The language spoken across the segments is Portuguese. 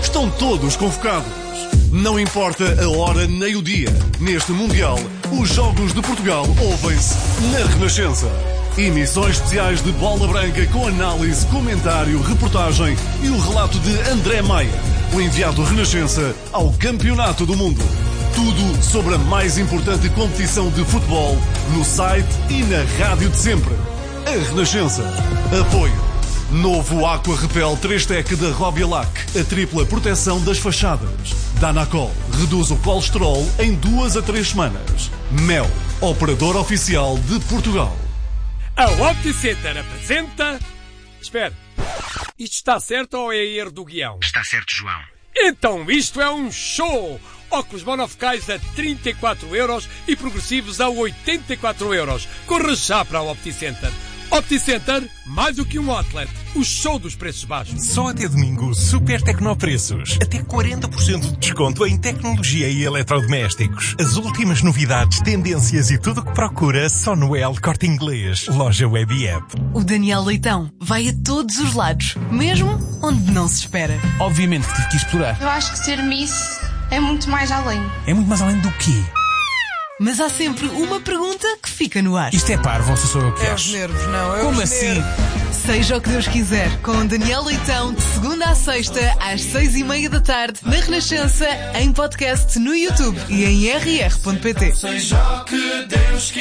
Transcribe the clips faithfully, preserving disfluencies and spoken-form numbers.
Estão todos convocados. Não importa a hora nem o dia. Neste Mundial, os Jogos de Portugal ouvem-se na Renascença. Emissões especiais de Bola Branca com análise, comentário, reportagem e o relato de André Maia, o enviado Renascença ao Campeonato do Mundo. Tudo sobre a mais importante competição de futebol no site e na rádio de sempre. A Renascença. Apoio. Novo Aqua Repel três Tec da Robialac. A tripla proteção das fachadas. Danacol reduz o colesterol em duas a três semanas. Mel, operador oficial de Portugal. A OptiCenter apresenta... Espera, isto está certo ou é erro do guião? Está certo, João. Então isto é um show! Óculos monofocais a trinta e quatro euros e progressivos a oitenta e quatro euros. Corra já para a OptiCenter. OptiCenter, mais do que um outlet, o show dos preços baixos. Só até domingo, super tecnopreços. Até quarenta por cento de desconto em tecnologia e eletrodomésticos. As últimas novidades, tendências e tudo o que procura só no El Corte Inglês. Loja Web e App. O Daniel Leitão vai a todos os lados, mesmo onde não se espera. Obviamente que tive que explorar. Eu acho que ser Miss é muito mais além. É muito mais além do quê? Mas há sempre uma pergunta que fica no ar. Isto é parvo, ou se sou eu que É acho? os nervos, não, é Como os assim? nervos. Seja o que Deus quiser, com Daniel Leitão, de segunda à sexta, às seis e meia da tarde, na Renascença, em podcast no YouTube e em r r ponto p t. Seja o que Deus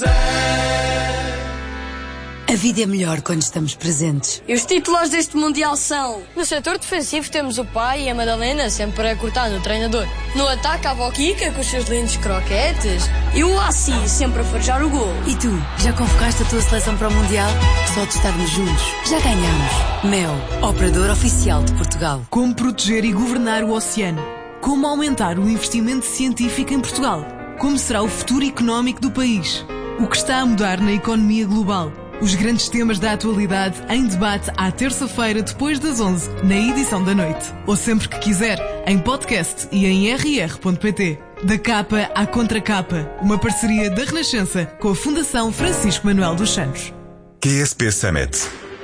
quiser. A vida é melhor quando estamos presentes. E os titulares deste Mundial são... No setor defensivo temos o pai e a Madalena sempre a cortar no treinador. No ataque a Boquica com os seus lindos croquetes. E o Assi sempre a forjar o gol. E tu, já convocaste a tua seleção para o Mundial? Só de estarmos juntos, já ganhamos. Mel, operador oficial de Portugal. Como proteger e governar o oceano? Como aumentar o investimento científico em Portugal? Como será o futuro económico do país? O que está a mudar na economia global? Os grandes temas da atualidade em debate à terça-feira depois das onze, na edição da noite. Ou sempre que quiser, em podcast e em r r ponto p t. Da capa à contracapa, uma parceria da Renascença com a Fundação Francisco Manuel dos Santos. Q S P Summit.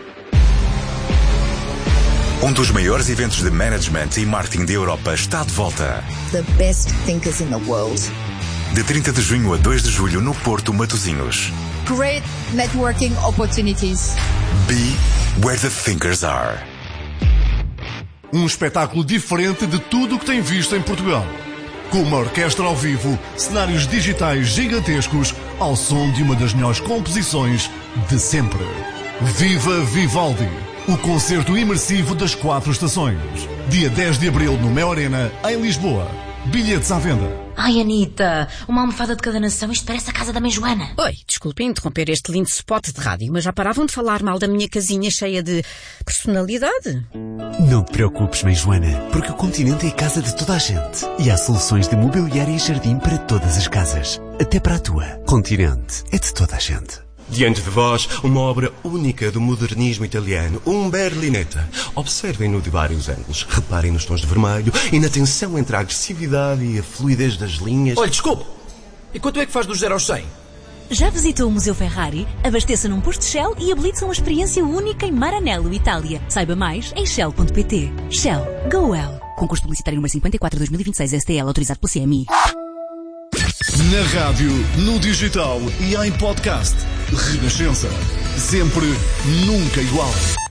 Um dos maiores eventos de management e marketing da Europa está de volta. The best thinkers in the world. De trinta de junho a dois de julho no Porto Matosinhos. Great networking opportunities. Be where the thinkers are. Um espetáculo diferente de tudo o que tem visto em Portugal. Com uma orquestra ao vivo, cenários digitais gigantescos, ao som de uma das melhores composições de sempre. Viva Vivaldi! O concerto imersivo das quatro estações. Dia dez de abril no Mel Arena, em Lisboa. Bilhetes à venda. Ai, Anitta, uma almofada de cada nação, isto parece a casa da mãe Joana. Oi, desculpe interromper este lindo spot de rádio, mas já paravam de falar mal da minha casinha cheia de personalidade? Não te preocupes, mãe Joana, porque o Continente é a casa de toda a gente. E há soluções de mobiliário e jardim para todas as casas. Até para a tua. Continente é de toda a gente. Diante de vós, uma obra única do modernismo italiano, um Berlinetta. Observem-no de vários ângulos. Reparem nos tons de vermelho e na tensão entre a agressividade e a fluidez das linhas. Olha, desculpe. E quanto é que faz dos zero aos cem? Já visitou o Museu Ferrari? Abasteça num posto Shell e habilite-se a uma experiência única em Maranello, Itália. Saiba mais em shell ponto p t. Shell. Go well. Concurso publicitário número cinquenta e quatro de dois mil e vinte e seis S T L, autorizado pelo C M I. Na rádio, no digital e em podcast. Renascença. Sempre, nunca igual.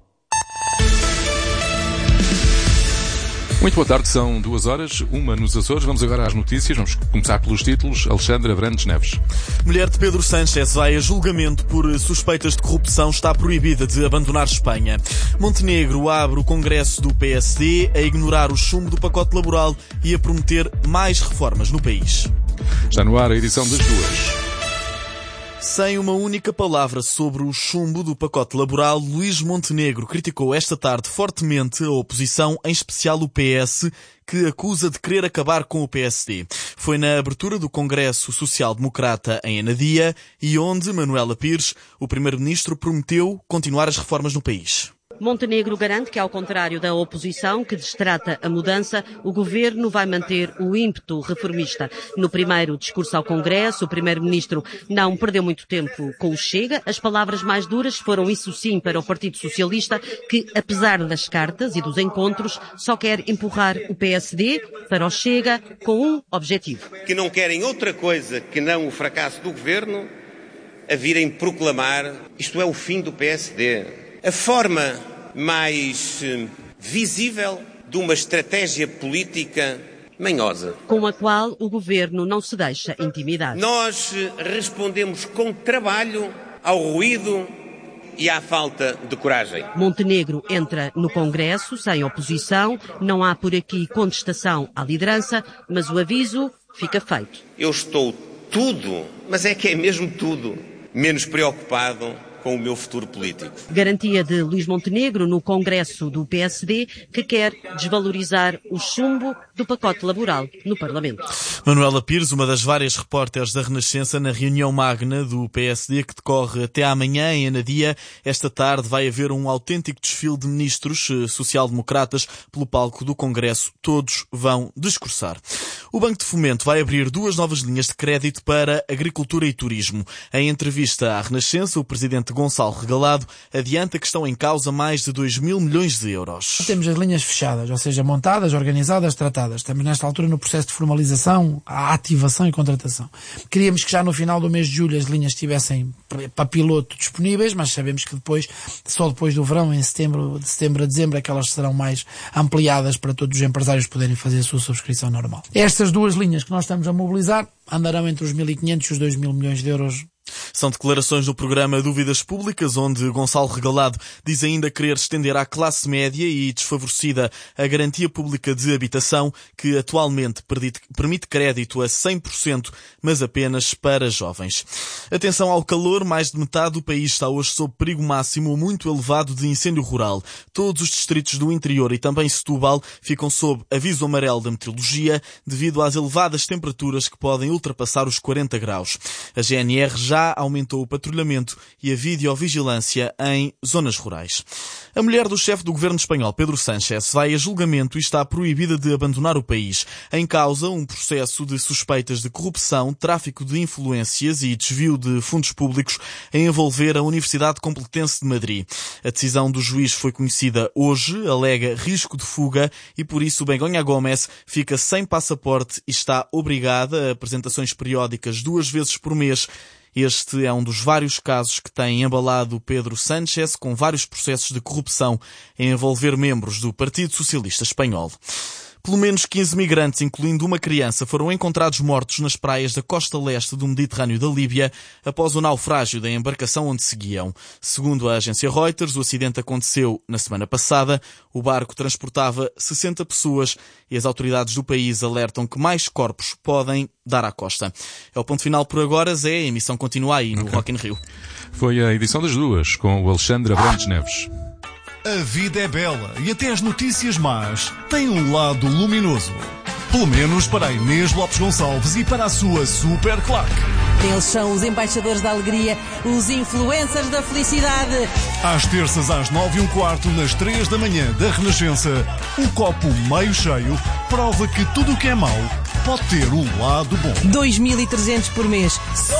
Muito boa tarde, são duas horas, uma nos Açores. Vamos agora às notícias, vamos começar pelos títulos. Alexandra Brandes Neves. Mulher de Pedro Sánchez vai a julgamento por suspeitas de corrupção, está proibida de abandonar Espanha. Montenegro abre o congresso do P S D a ignorar o chumbo do pacote laboral e a prometer mais reformas no país. Está no ar a edição das duas. Sem uma única palavra sobre o chumbo do pacote laboral, Luís Montenegro criticou esta tarde fortemente a oposição, em especial o P S, que acusa de querer acabar com o P S D. Foi na abertura do Congresso Social Democrata em Anadia e onde Manuela Pires, o primeiro-ministro, prometeu continuar as reformas no país. Montenegro garante que, ao contrário da oposição, que destrata a mudança, o governo vai manter o ímpeto reformista. No primeiro discurso ao Congresso, o primeiro-ministro não perdeu muito tempo com o Chega. As palavras mais duras foram, isso sim, para o Partido Socialista, que, apesar das cartas e dos encontros, só quer empurrar o P S D para o Chega com um objetivo. Que não querem outra coisa que não o fracasso do governo a virem proclamar isto é o fim do P S D. A forma mais visível de uma estratégia política manhosa. Com a qual o governo não se deixa intimidar. Nós respondemos com trabalho ao ruído e à falta de coragem. Montenegro entra no Congresso sem oposição, não há por aqui contestação à liderança, mas o aviso fica feito. Eu estou tudo, mas é que é mesmo tudo, menos preocupado com o meu futuro político. Garantia de Luís Montenegro no Congresso do P S D, que quer desvalorizar o chumbo do pacote laboral no Parlamento. Manuela Pires, uma das várias repórteres da Renascença na reunião magna do P S D que decorre até amanhã em Anadia. Esta tarde vai haver um autêntico desfile de ministros social-democratas pelo palco do Congresso. Todos vão discursar. O Banco de Fomento vai abrir duas novas linhas de crédito para agricultura e turismo. Em entrevista à Renascença, o presidente Gonçalo Regalado adianta que estão em causa mais de dois mil milhões de euros. Temos as linhas fechadas, ou seja, montadas, organizadas, tratadas. Estamos nesta altura no processo de formalização, a ativação e contratação. Queríamos que já no final do mês de julho as linhas estivessem para piloto disponíveis, mas sabemos que depois, só depois do verão, em setembro, de setembro a dezembro, é que elas serão mais ampliadas para todos os empresários poderem fazer a sua subscrição normal. Estas duas linhas que nós estamos a mobilizar andarão entre os mil e quinhentos e os dois mil milhões de euros. São declarações do programa Dúvidas Públicas, onde Gonçalo Regalado diz ainda querer estender à classe média e desfavorecida a garantia pública de habitação, que atualmente permite crédito a cem por cento, mas apenas para jovens. Atenção ao calor, mais de metade do país está hoje sob perigo máximo muito elevado de incêndio rural. Todos os distritos do interior e também Setúbal ficam sob aviso amarelo da meteorologia devido às elevadas temperaturas que podem ultrapassar os quarenta graus. A G N R já aumentou o patrulhamento e a videovigilância em zonas rurais. A mulher do chefe do governo espanhol, Pedro Sánchez, vai a julgamento e está proibida de abandonar o país. Em causa, um processo de suspeitas de corrupção, tráfico de influências e desvio de fundos públicos a envolver a Universidade Complutense de Madrid. A decisão do juiz foi conhecida hoje, alega risco de fuga e, por isso, Begoña Gómez fica sem passaporte e está obrigada a apresentações periódicas duas vezes por mês. Este é um dos vários casos que tem embalado Pedro Sánchez, com vários processos de corrupção a envolver membros do Partido Socialista Espanhol. Pelo menos quinze migrantes, incluindo uma criança, foram encontrados mortos nas praias da costa leste do Mediterrâneo da Líbia após o naufrágio da embarcação onde seguiam. Segundo a agência Reuters, o acidente aconteceu na semana passada. O barco transportava sessenta pessoas e as autoridades do país alertam que mais corpos podem dar à costa. É o ponto final por agora, Zé. A emissão continua aí no okay. Rock in Rio. Foi a edição das duas, com o Alexandre Abrantes Neves. A vida é bela e até as notícias más têm um lado luminoso. Pelo menos para a Inês Lopes Gonçalves e para a sua super claque. Eles são os embaixadores da alegria, os influencers da felicidade. Às terças, às nove e um quarto, nas três da manhã da Renascença, o copo meio cheio prova que tudo o que é mau pode ter um lado bom. dois mil e trezentos por mês.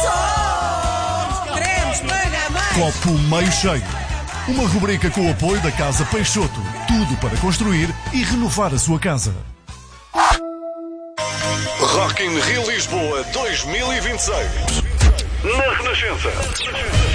Só queremos pagar mais. Copo meio cheio. Uma rubrica com o apoio da Casa Peixoto. Tudo para construir e renovar a sua casa. Rock in Rio Lisboa dois mil e vinte e seis. Na Renascença.